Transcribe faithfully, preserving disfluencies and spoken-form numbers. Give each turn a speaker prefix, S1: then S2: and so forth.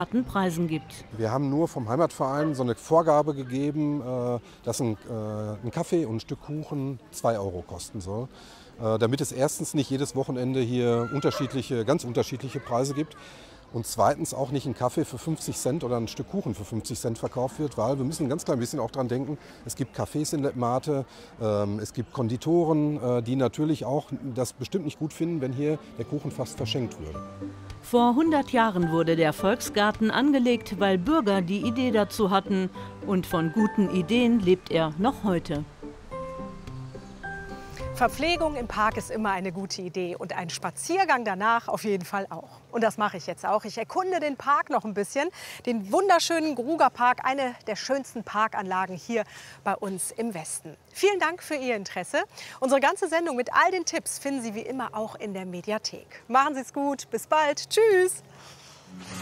S1: Preisen gibt.
S2: Wir haben nur vom Heimatverein so eine Vorgabe gegeben, dass ein, ein Kaffee und ein Stück Kuchen zwei Euro kosten soll. Damit es erstens nicht jedes Wochenende hier unterschiedliche, ganz unterschiedliche Preise gibt. Und zweitens auch nicht ein Kaffee für fünfzig Cent oder ein Stück Kuchen für fünfzig Cent verkauft wird, weil wir müssen ein ganz klein bisschen auch dran denken, es gibt Cafés in Lettmate, ähm, es gibt Konditoren, äh, die natürlich auch das bestimmt nicht gut finden, wenn hier der Kuchen fast verschenkt würde.
S1: Vor hundert Jahren wurde der Volksgarten angelegt, weil Bürger die Idee dazu hatten. Und von guten Ideen lebt er noch heute.
S3: Verpflegung im Park ist immer eine gute Idee und ein Spaziergang danach auf jeden Fall auch. Und das mache ich jetzt auch. Ich erkunde den Park noch ein bisschen, den wunderschönen Gruger Park, eine der schönsten Parkanlagen hier bei uns im Westen. Vielen Dank für Ihr Interesse. Unsere ganze Sendung mit all den Tipps finden Sie wie immer auch in der Mediathek. Machen Sie es gut, bis bald, tschüss!